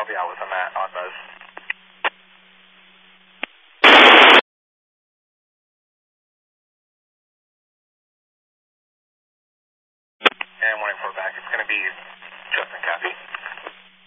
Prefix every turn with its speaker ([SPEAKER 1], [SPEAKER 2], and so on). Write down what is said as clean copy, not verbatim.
[SPEAKER 1] I'll be out with him on those. And 184 back. It's going to be Justin copy.